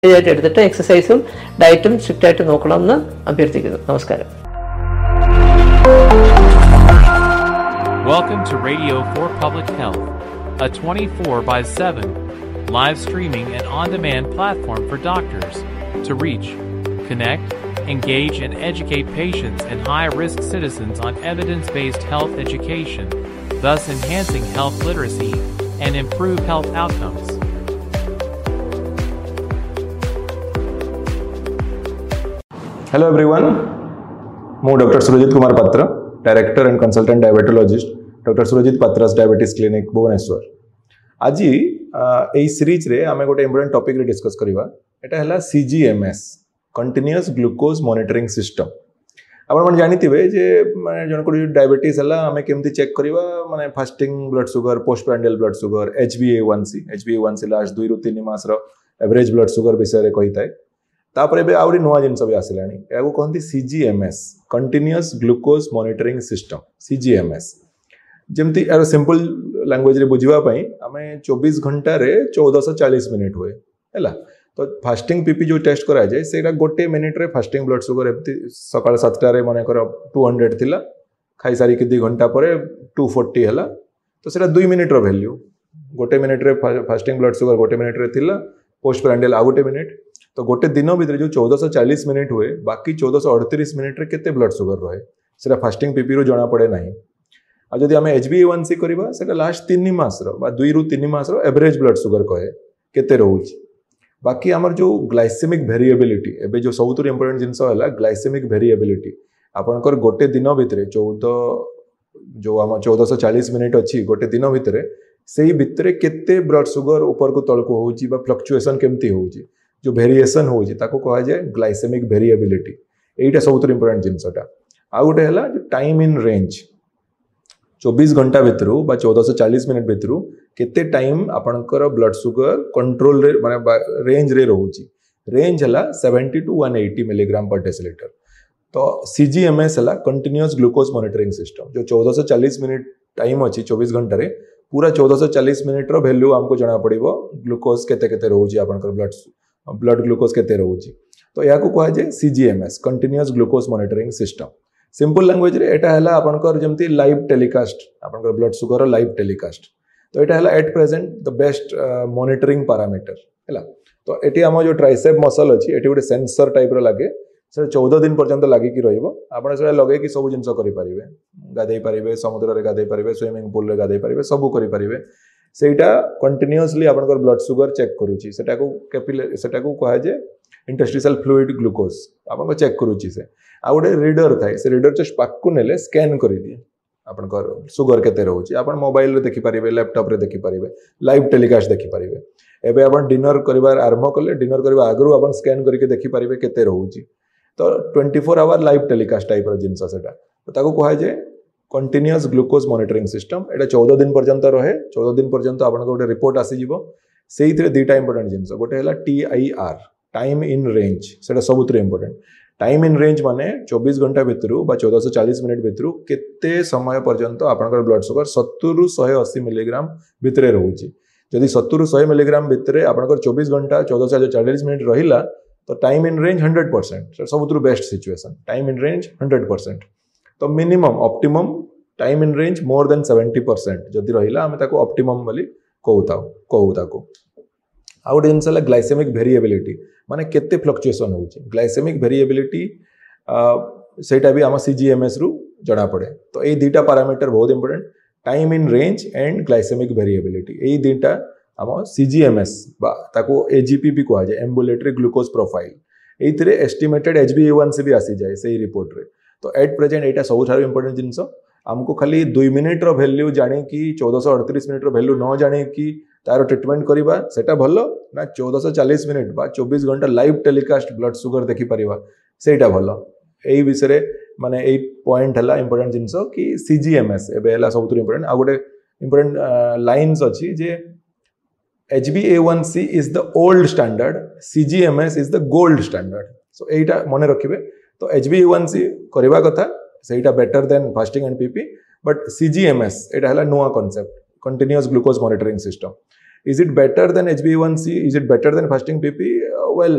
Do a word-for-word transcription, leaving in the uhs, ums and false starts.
ആയിട്ട് എടുത്തിട്ട് എക്സസൈസും ഡയറ്റും സ്ട്രിക്റ്റ് ആയിട്ട് നോക്കണമെന്ന് അഭ്യർത്ഥിക്കുന്നു. നമസ്കാരം. Welcome to Radio for Public Health, a twenty-four by seven live streaming and on-demand platform for doctors to reach, connect, engage, and educate patients and high-risk citizens on evidence-based health education, thus enhancing health literacy and improve health outcomes. Hello everyone, ମୁଁ Doctor Surajit Kumar Patra, Director and Consultant Diabetologist, Doctor Surajit Patra's Diabetes Clinic, Bhubaneswar. आज এই series रे आमे गोटे important topic रे discuss करिवा. एटा हला C G M S, continuous glucose monitoring system. आपण मन जानिथिबे जे माने जन को डायबिटीज हला आमे केमति चेक करिवा, माने fasting blood sugar, post prandial blood sugar, H b A one C, H b A one C last दो रु तीन मास रो एवरेज ब्लड शुगर विषय रे कहिताय. तापरे बे आउरी नुवा जिनस भी आसिलानी. एगो कहंती C G M S, continuous glucose monitoring system, C G M S. जेमती यार सिंपल लैंग्वेज रे बुझिबा पई आमे चौबीस घंटा रे चौदह सौ चालीस मिनिट हुए हैला. तो फास्टिंग पीपी जो टेस्ट करा जाए सेटा गोटे मिनिट रे फास्टिंग ब्लड शुगर एमती सकाळ सात रे माने कर दो सौ थिला, खाई सारी कि दो घंटा परे दो सौ चालीस हैला. तो सेटा दो मिनिट रो वैल्यू. गोटे मिनिट रे फास्टिंग ब्लड शुगर गोटे मिनिट रे थिला, पोस्ट प्रांडियल आ गोटे मिनिट. तो गोटे दिन भीतर जो चौदह सौ चालीस मिनिट हुए, बाकी चौदह सौ अड़तीस मिनिट रे केते ब्लड शुगर रहे सेटा फास्टिंग पीपी रो जणा पड़े नाही. आ जदि हमें H b A one C करबा सेटा लास्ट तीन मास रो बा दो रु तीन मास रो एवरेज ब्लड शुगर कहे केते रहउची. बाकी हमर जो ग्लाइसेमिक वेरिएबिलिटी एबे जो सबुतु इंपोर्टेंट जिंस हला ग्लाइसेमिक वेरिएबिलिटी. आपनकर गोटे दिन भीतर चौदह जो हम चौदह सौ चालीस मिनिट अछि गोटे दिन भीतर सेही भीतर केते ब्लड शुगर ऊपर को तळ को होउची बा फ्लक्चुएशन केमती होउची, जो वेरिएशन होउची ताको कहा जाय ग्लाइसेमिक वेरिएबिलिटी. एटा सबुतु इंपोर्टेंट जिंसटा. आ गोटे हला जो टाइम इन रेंज, चौबीस घंटा भीतर बा चौदह सौ चालीस मिनिट भीतर केते टाइम आपनकर ब्लड शुगर कंट्रोल रे माने रेंज रे रहउची. रेंज हला सत्तर टू एक सौ अस्सी मिलीग्राम पर डेसिलीटर. तो C G M S हला कंटीन्यूअस ग्लूकोज मॉनिटरिंग सिस्टम. जो चौदह सौ चालीस मिनिट टाइम अछि चौबीस घंटा रे पूरा चौदह सौ चालीस मिनिट रो वैल्यू हमको जणा पड़िबो ग्लूकोज केते केते रहउची, आपनकर ब्लड ब्लड ग्लूकोज केते रहउची. तो या को कहा जाय C G M S, continuous glucose monitoring system. Simple language रे एटा हला आपनकर जेमती लाइव टेलीकास्ट, आपनकर ब्लड शुगर लाइव टेलीकास्ट. तो एटा हला at present the best monitoring parameter हला. तो एटी हम जो ट्राइसेप मसल अछि एटी गोटे सेंसर टाइप रो लागे, से चौदह दिन पर्यंत लागि कि रहइबो. आपण से लगे कि सब जिंस करि परिबे, गाधै परिबे, समुद्र रे गाधै परिबे, स्विमिंग पूल रे गाधै परिबे, सब करि परिबे. सेटा कंटीन्यूअसली आपनकर ब्लड शुगर चेक करूची. सेटा को कैपिलरी सेटा को कहा जे इंटरस्टिशियल फ्लूइड ग्लूकोज आपन चेक करूची. से आ गोटे रीडर थाए, से रीडर जस्ट पाक को नेले स्कैन करि दिए आपनकर शुगर केते रहउची. आपन मोबाइल रे देखि परिबे, लैपटॉप रे देखि परिबे, लाइव टेलीकास्ट देखि परिबे. एबे आपन डिनर करिवार आरंभ करले डिनर करबा आगरु आपन स्कैन करिके देखि परिबे केते रहउची. तो चौबीस आवर लाइव टेलीकास्ट टाइप रो जिंस सेटा. तो ताको कहा जे कंटीन्यूअस ग्लूकोज मॉनिटरिंग सिस्टम. एटा चौदह दिन पर्यंत रहे. चौदह दिन पर्यंत आपन गोटे रिपोर्ट आसी जिवो. सेही थरे दुटा इंपोर्टेंट जिंस, गोटे हला T I R, time in range. सेटा सबुतरे इंपोर्टेंट. टाइम इन रेंज माने चौबीस घंटा भीतर बा चौदह सौ चालीस मिनिट भीतर केते समय पर्यंत आपनकर ब्लड शुगर सत्तर रु एक सौ अस्सी मिलीग्राम भीतर रहउची. जदि सत्तर रु सौ मिलीग्राम भीतर आपनकर चौबीस घंटा चौदह सौ चालीस मिनिट रहिला तो time in range hundred percent. सबुतु best situation time in range hundred percent. तो minimum optimum time in range more than seventy percent जदि रहिला हमें ताको ऑप्टिमम बोली कहूता कहू ताको. आ गोटे जिनस ग्लाइसेमिक वेरिएबिलिटी माने केते फ्लक्चुएशन होउची. ग्लाइसेमिक वेरिएबिलिटी सेटा भी आम C G M S रु जणा पड़े. तो ए दुटा पैरामीटर बहुत important, time in range and glycaemic variability. ए दुटा आम C G M S बा ताको A G P भी कहा जाए, एम्बुलेटरी ग्लूकोज प्रोफाइल. एथिरे estimated H b A one C भी आसी जाए सही रिपोर्ट रे. तो एट प्रेजेंट एटा सबुठारो इंपोर्टेंट जिनस. हमको खाली दो मिनिट रो वैल्यू जाने कि चौदह सौ अड़तीस मिनिट रो वैल्यू न जाने कि तारो ट्रीटमेंट करिबा सेटा भलो ना चौदह सौ चालीस मिनिट बा चौबीस घंटा लाइव टेलीकास्ट ब्लड शुगर देखि परिबा सेटा भलो. एई विषय माने एई पॉइंट हला इंपोर्टेंट जिंस कि C G M S एबे हला सबुतु इंपोर्टेंट. आ गोटे इंपोर्टेंट लाइन्स अछि जे H b A one C is the old standard, C G M S is the gold standard. So एटा मने रखिबे. तो H b A one C करबा कथा सेटा better than fasting and PP. But C G M S एटा हला नुवा concept, continuous glucose monitoring system. Is it better than H b A one c? Is it better than fasting P P? Uh, well,